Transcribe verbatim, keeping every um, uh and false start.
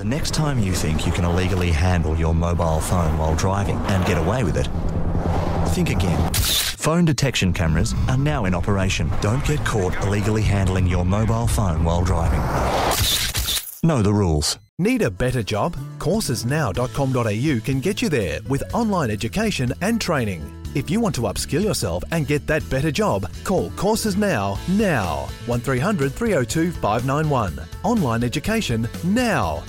The next time you think you can illegally handle your mobile phone while driving and get away with it, think again. Phone detection cameras are now in operation. Don't get caught illegally handling your mobile phone while driving. Know the rules. Need a better job? courses now dot com dot a u can get you there with online education and training. If you want to upskill yourself and get that better job, call Courses Now, now. one three hundred three oh two five nine one. Online education, now.